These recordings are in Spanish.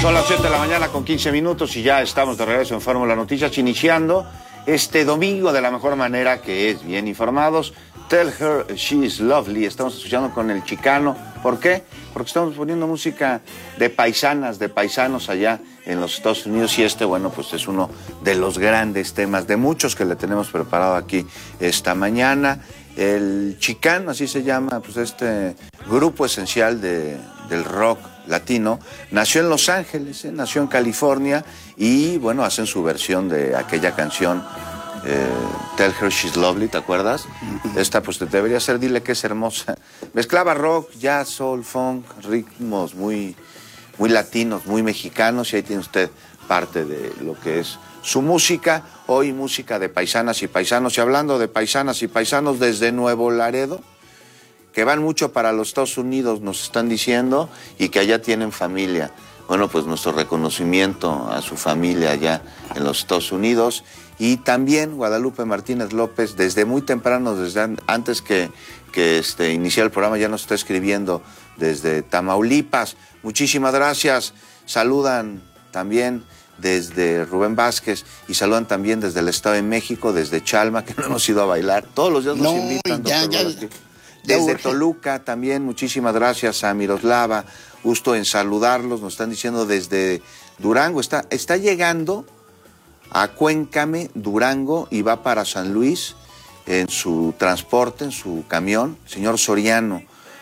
Son las 7 de la mañana con 15 minutos y ya estamos de regreso en Fórmula Noticias, iniciando este domingo de la mejor manera, que es bien informados. Tell Her She's Lovely. Estamos escuchando con el Chicano. ¿Por qué? Porque estamos poniendo música de paisanas, de paisanos allá en los Estados Unidos, y bueno, pues es uno de los grandes temas, de muchos que le tenemos preparado aquí esta mañana. El Chicano, así se llama, pues este grupo esencial del rock latino, nació en Los Ángeles, nació en California, y bueno, hacen su versión de aquella canción Tell Her She's Lovely, ¿te acuerdas? Esta pues debería ser Dile que es hermosa. Mezclaba rock, jazz, soul, funk, ritmos muy latinos, muy mexicanos, y ahí tiene usted parte de lo que es su música. Hoy música de paisanas y paisanos, y hablando de paisanas y paisanos desde Nuevo Laredo, que van mucho para los Estados Unidos, nos están diciendo, y que allá tienen familia. Bueno, pues nuestro reconocimiento a su familia allá en los Estados Unidos. Y también Guadalupe Martínez López, desde muy temprano, desde antes que iniciara el programa, ya nos está escribiendo desde Tamaulipas. Muchísimas gracias. Saludan también desde Rubén Vázquez, y saludan también desde el Estado de México, desde Chalma, que no hemos ido a bailar. Todos los días nos invitan. Desde Toluca también, muchísimas gracias a Miroslava, gusto en saludarlos. Nos están diciendo desde Durango, está llegando a Cuéncame, Durango, y va para San Luis en su transporte, en su camión. Señor Soriano,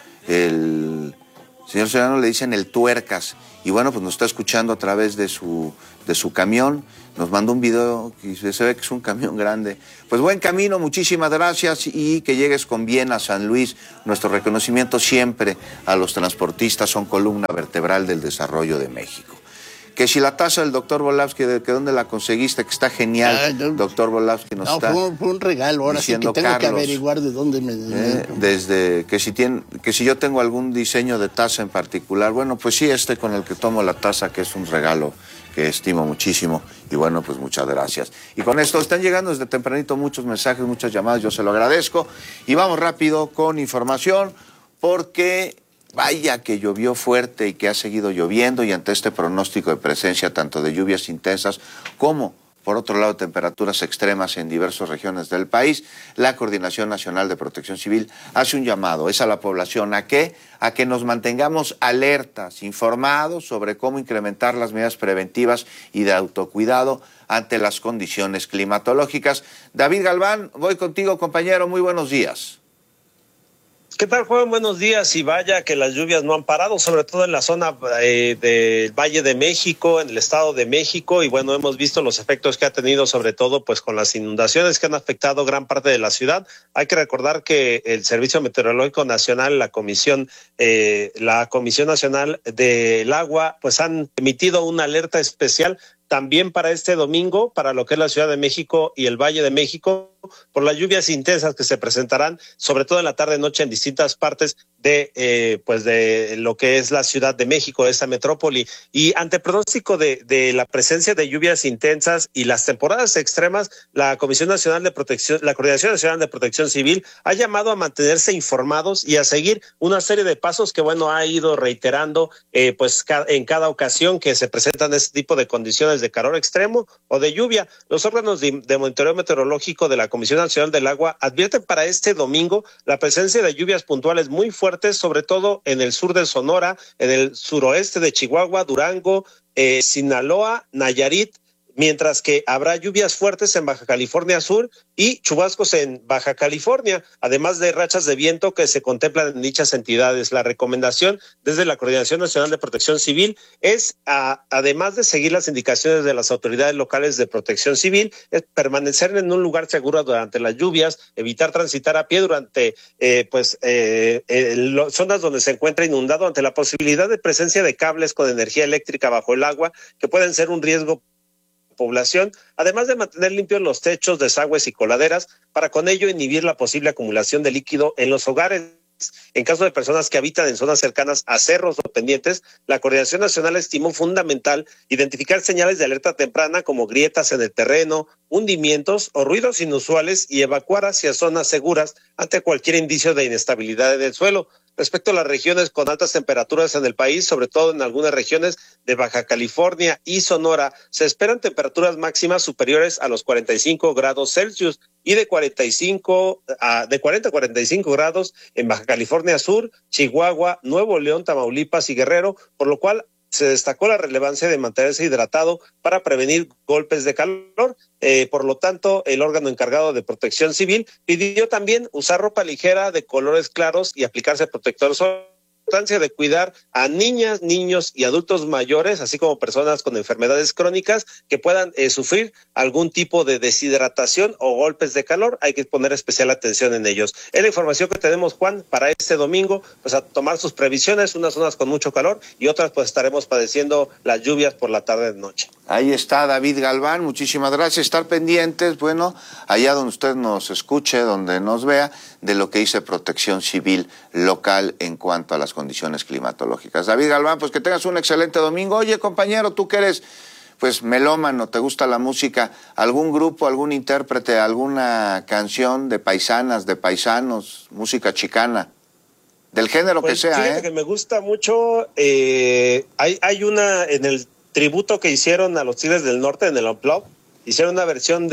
el señor Soriano le dicen el Tuercas, y bueno, pues nos está escuchando a través de su camión. Nos mandó un video y se ve que es un camión grande. Pues buen camino, muchísimas gracias, y que llegues con bien a San Luis. Nuestro reconocimiento siempre a los transportistas, son columna vertebral del desarrollo de México. Que si la taza del doctor Volavsky, ¿de dónde la conseguiste? Que está genial, doctor Volavsky, nos está fue un regalo, ahora sí que tengo Carlos, que averiguar de dónde desde que si yo tengo algún diseño de taza en particular, bueno, pues sí, con el que tomo la taza, que es un regalo que estimo muchísimo, y bueno, pues muchas gracias. Y con esto están llegando desde tempranito muchos mensajes, muchas llamadas, yo se lo agradezco, y vamos rápido con información, porque vaya que llovió fuerte y que ha seguido lloviendo, y ante este pronóstico de presencia tanto de lluvias intensas como, por otro lado, temperaturas extremas en diversas regiones del país, la Coordinación Nacional de Protección Civil hace un llamado, a la población, ¿a qué? A que nos mantengamos alertas, informados sobre cómo incrementar las medidas preventivas y de autocuidado ante las condiciones climatológicas. David Galván, voy contigo, compañero, muy buenos días. ¿Qué tal, Juan? Buenos días. Y vaya que las lluvias no han parado, sobre todo en la zona del Valle de México, en el Estado de México, y bueno, hemos visto los efectos que ha tenido, sobre todo pues con las inundaciones que han afectado gran parte de la ciudad. Hay que recordar que el Servicio Meteorológico Nacional, la Comisión Nacional del Agua, pues han emitido una alerta especial también para este domingo, para lo que es la Ciudad de México y el Valle de México, por las lluvias intensas que se presentarán, sobre todo en la tarde-noche, en distintas partes de lo que es la Ciudad de México, esta metrópoli. Y ante el pronóstico de la presencia de lluvias intensas y las temporadas extremas, la Coordinación Nacional de Protección Civil ha llamado a mantenerse informados y a seguir una serie de pasos que, bueno, ha ido reiterando en cada ocasión que se presentan este tipo de condiciones de calor extremo o de lluvia. Los órganos de monitoreo meteorológico de la Comisión Nacional del Agua advierten para este domingo la presencia de lluvias puntuales muy fuertes, sobre todo en el sur de Sonora, en el suroeste de Chihuahua, Durango, Sinaloa, Nayarit, mientras que habrá lluvias fuertes en Baja California Sur y chubascos en Baja California, además de rachas de viento que se contemplan en dichas entidades. La recomendación desde la Coordinación Nacional de Protección Civil es, además de seguir las indicaciones de las autoridades locales de protección civil, es permanecer en un lugar seguro durante las lluvias, evitar transitar a pie durante zonas donde se encuentra inundado, ante la posibilidad de presencia de cables con energía eléctrica bajo el agua, que pueden ser un riesgo población, además de mantener limpios los techos, desagües y coladeras, para con ello inhibir la posible acumulación de líquido en los hogares. En caso de personas que habitan en zonas cercanas a cerros o pendientes, la Coordinación Nacional estimó fundamental identificar señales de alerta temprana como grietas en el terreno, hundimientos o ruidos inusuales, y evacuar hacia zonas seguras ante cualquier indicio de inestabilidad en el suelo. Respecto a las regiones con altas temperaturas en el país, sobre todo en algunas regiones de Baja California y Sonora se esperan temperaturas máximas superiores a los 45 grados Celsius y de 40 a 45 grados en Baja California Sur, Chihuahua, Nuevo León, Tamaulipas y Guerrero, por lo cual se destacó la relevancia de mantenerse hidratado para prevenir golpes de calor. Por lo tanto, el órgano encargado de Protección Civil pidió también usar ropa ligera de colores claros y aplicarse protector solar. Importancia de cuidar a niñas, niños y adultos mayores, así como personas con enfermedades crónicas que puedan sufrir algún tipo de deshidratación o golpes de calor. Hay que poner especial atención en ellos. Es la información que tenemos, Juan, para este domingo, pues a tomar sus previsiones, unas zonas con mucho calor y otras pues estaremos padeciendo las lluvias por la tarde de noche. Ahí está David Galván, muchísimas gracias. Estar pendientes, bueno, allá donde usted nos escuche, donde nos vea, de lo que dice Protección Civil local en cuanto a las condiciones climatológicas. David Galván, pues que tengas un excelente domingo. Oye, compañero, tú que eres pues melómano, te gusta la música, ¿algún grupo, algún intérprete, alguna canción de paisanas, de paisanos, música chicana? Del género pues, que sea, fíjate que me gusta mucho, hay una en el tributo que hicieron a los Tigres del Norte en el Unplugged, hicieron una versión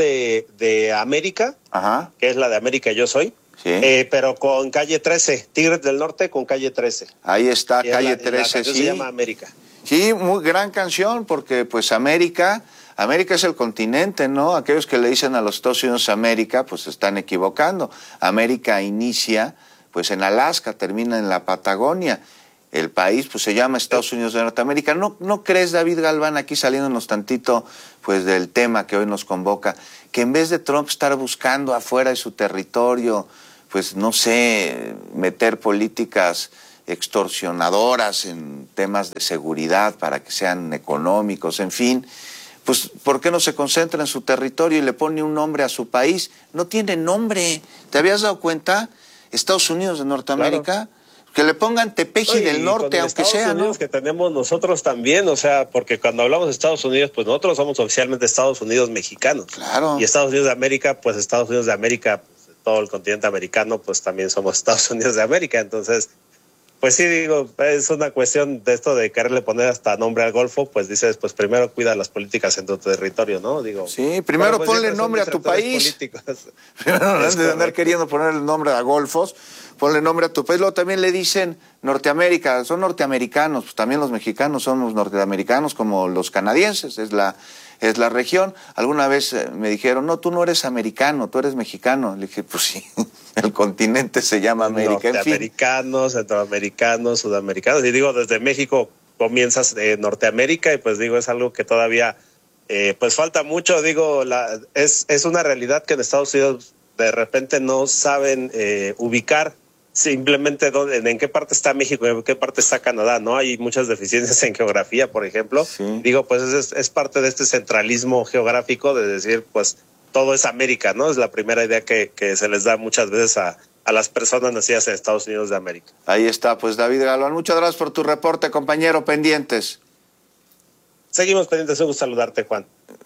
de América, ajá, que es la de América Yo Soy, sí, pero con Calle 13, Tigres del Norte con Calle 13. Ahí está, Calle 13, sí. Se llama América. Sí, muy gran canción, porque pues América es el continente, ¿no? Aquellos que le dicen a los Estados Unidos América, pues se están equivocando. América inicia pues en Alaska, termina en la Patagonia. El país pues se llama Estados Unidos de Norteamérica. ¿No crees, David Galván, aquí saliéndonos tantito pues del tema que hoy nos convoca, que en vez de Trump estar buscando afuera de su territorio, pues no sé, meter políticas extorsionadoras en temas de seguridad para que sean económicos, en fin, pues ¿por qué no se concentra en su territorio y le pone un nombre a su país? No tiene nombre. ¿Te habías dado cuenta? Estados Unidos de Norteamérica. Claro. Que le pongan Tepeji del Norte, aunque sea, Estados Unidos, ¿no? Que tenemos nosotros también, o sea, porque cuando hablamos de Estados Unidos, pues nosotros somos oficialmente Estados Unidos mexicanos. Claro. Y Estados Unidos de América, pues Estados Unidos de América, pues, todo el continente americano, pues también somos Estados Unidos de América. Entonces, pues sí, digo, es una cuestión de esto de quererle poner hasta nombre al Golfo, pues dices, pues primero cuida las políticas en tu territorio, ¿no? Digo. Sí, primero pues ponle nombre a tu país. Primero, antes de andar queriendo poner el nombre a Golfos, ponle nombre a tu país. Luego también le dicen Norteamérica, son norteamericanos, pues también los mexicanos somos norteamericanos como los canadienses, es la región. Alguna vez me dijeron, no, tú no eres americano, tú eres mexicano. Le dije, pues sí, el continente se llama América. Norteamericanos, centroamericanos, sudamericanos. Y digo, desde México comienzas Norteamérica y pues digo, es algo que todavía pues falta mucho. Digo, es una realidad que en Estados Unidos de repente no saben ubicar simplemente en qué parte está México, en qué parte está Canadá, ¿no? Hay muchas deficiencias en geografía, por ejemplo. Sí. Digo, pues es parte de este centralismo geográfico de decir, pues todo es América, ¿no? Es la primera idea que se les da muchas veces a las personas nacidas en Estados Unidos de América. Ahí está, pues David Galván, muchas gracias por tu reporte, compañero, pendientes. Seguimos pendientes, un gusto saludarte, Juan.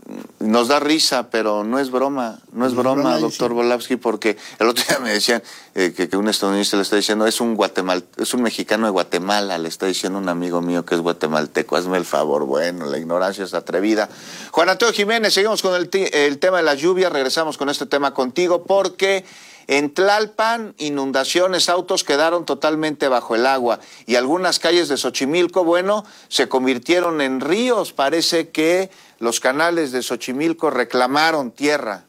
Nos da risa, pero no es broma, doctor Volavsky, porque el otro día me decían que un estadounidense le está diciendo, es un mexicano de Guatemala, le está diciendo un amigo mío que es guatemalteco, hazme el favor, bueno, la ignorancia es atrevida. Juan Antonio Jiménez, seguimos con el tema de la lluvia, regresamos con este tema contigo, porque en Tlalpan, inundaciones, autos quedaron totalmente bajo el agua y algunas calles de Xochimilco, bueno, se convirtieron en ríos. Parece que los canales de Xochimilco reclamaron tierra.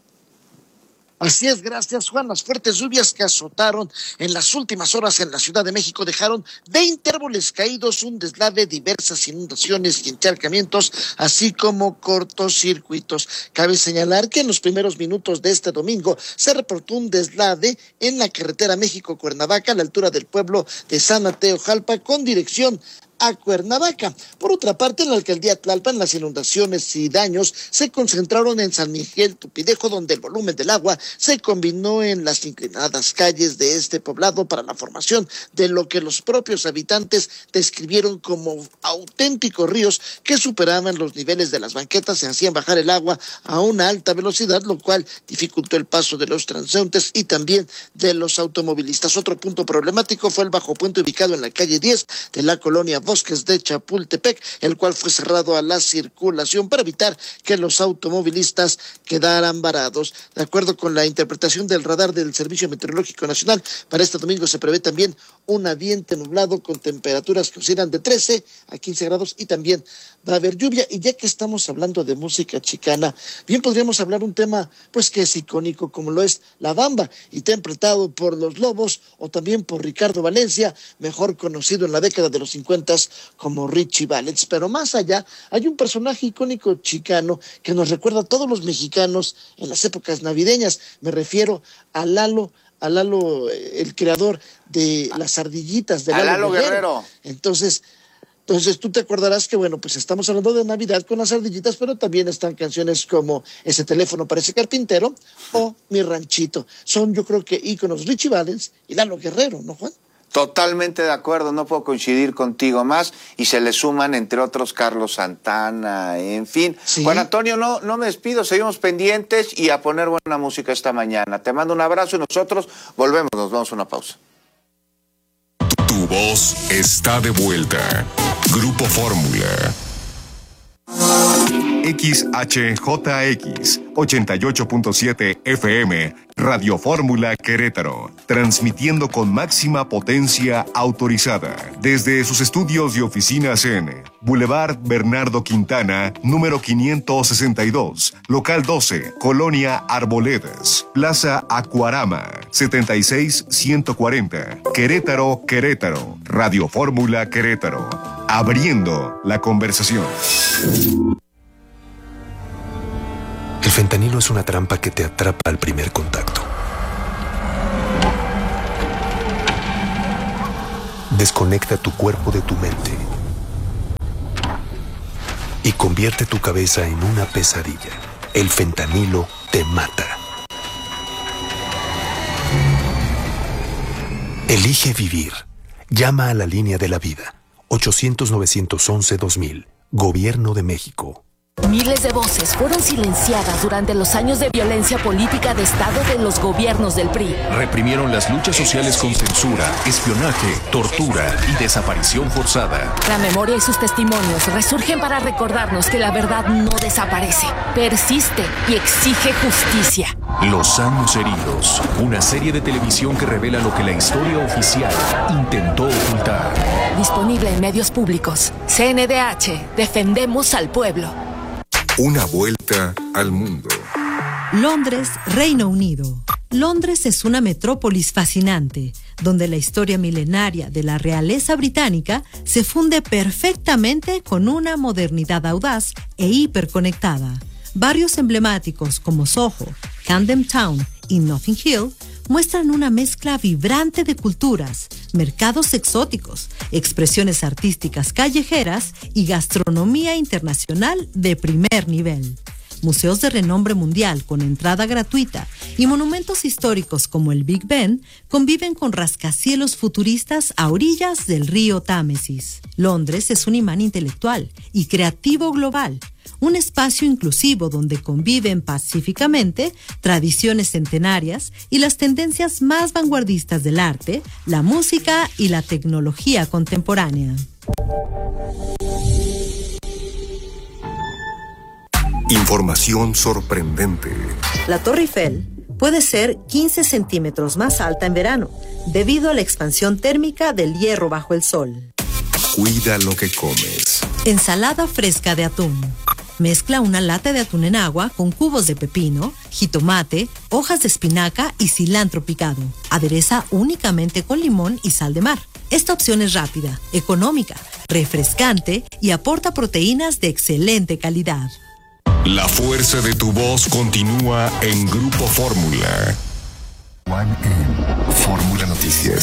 Así es, gracias Juan. Las fuertes lluvias que azotaron en las últimas horas en la Ciudad de México dejaron 20 árboles caídos, un deslave, diversas inundaciones y encharcamientos, así como cortocircuitos. Cabe señalar que en los primeros minutos de este domingo se reportó un deslave en la carretera México-Cuernavaca a la altura del pueblo de San Mateo Jalpa con dirección a Cuernavaca. Por otra parte, en la alcaldía Tlalpan, las inundaciones y daños se concentraron en San Miguel Tupidejo, donde el volumen del agua se combinó en las inclinadas calles de este poblado para la formación de lo que los propios habitantes describieron como auténticos ríos que superaban los niveles de las banquetas y hacían bajar el agua a una alta velocidad, lo cual dificultó el paso de los transeúntes y también de los automovilistas. Otro punto problemático fue el bajo puente ubicado en la calle 10 de la colonia Bosques de Chapultepec, el cual fue cerrado a la circulación para evitar que los automovilistas quedaran varados. De acuerdo con la interpretación del radar del Servicio Meteorológico Nacional, para este domingo se prevé también un ambiente nublado con temperaturas que oscilan de 13 a 15 grados y también va a haber lluvia. Y ya que estamos hablando de música chicana, bien podríamos hablar un tema pues que es icónico, como lo es La Bamba, interpretado por Los Lobos o también por Ricardo Valencia, mejor conocido en la década de los 50 como Richie Valens. Pero más allá, hay un personaje icónico chicano que nos recuerda a todos los mexicanos en las épocas navideñas. Me refiero a Lalo, el creador de las ardillitas, de Lalo Guerrero. Entonces tú te acordarás que, bueno, pues estamos hablando de Navidad con las ardillitas, pero también están canciones como Ese teléfono parece carpintero o Mi ranchito. Son, yo creo que íconos, Richie Valens y Lalo Guerrero, ¿no, Juan? Totalmente de acuerdo, no puedo coincidir contigo más, y se le suman, entre otros, Carlos Santana, en fin. ¿Sí? Juan Antonio, no me despido, seguimos pendientes y a poner buena música esta mañana. Te mando un abrazo y nosotros volvemos, nos vamos a una pausa. Tu voz está de vuelta. Grupo Fórmula. XHJX 88.7 FM, Radio Fórmula Querétaro, transmitiendo con máxima potencia autorizada desde sus estudios y oficinas en Boulevard Bernardo Quintana, número 562, local 12, Colonia Arboledas, Plaza Acuarama, 76140, Querétaro, Radio Fórmula Querétaro, abriendo la conversación. El fentanilo es una trampa que te atrapa al primer contacto. Desconecta tu cuerpo de tu mente y convierte tu cabeza en una pesadilla. El fentanilo te mata. Elige vivir. Llama a la línea de la vida. 800-911-2000. Gobierno de México. Miles de voces fueron silenciadas durante los años de violencia política de Estado de los gobiernos del PRI. Reprimieron las luchas sociales con censura, espionaje, tortura y desaparición forzada. La memoria y sus testimonios resurgen para recordarnos que la verdad no desaparece, persiste y exige justicia. Los años heridos, una serie de televisión que revela lo que la historia oficial intentó ocultar. Disponible en medios públicos. CNDH, defendemos al pueblo. Una vuelta al mundo. Londres, Reino Unido. Londres es una metrópolis fascinante, donde la historia milenaria de la realeza británica se funde perfectamente con una modernidad audaz e hiperconectada. Barrios emblemáticos como Soho, Camden Town y Notting Hill muestran una mezcla vibrante de culturas, mercados exóticos, expresiones artísticas callejeras y gastronomía internacional de primer nivel. Museos de renombre mundial con entrada gratuita y monumentos históricos como el Big Ben conviven con rascacielos futuristas a orillas del río Támesis. Londres es un imán intelectual y creativo global, un espacio inclusivo donde conviven pacíficamente tradiciones centenarias y las tendencias más vanguardistas del arte, la música y la tecnología contemporánea. Información sorprendente. La Torre Eiffel puede ser 15 centímetros más alta en verano, debido a la expansión térmica del hierro bajo el sol. Cuida lo que comes. Ensalada fresca de atún. Mezcla una lata de atún en agua con cubos de pepino, jitomate, hojas de espinaca y cilantro picado. Adereza únicamente con limón y sal de mar. Esta opción es rápida, económica, refrescante y aporta proteínas de excelente calidad. La fuerza de tu voz continúa en Grupo Fórmula. Fórmula Noticias.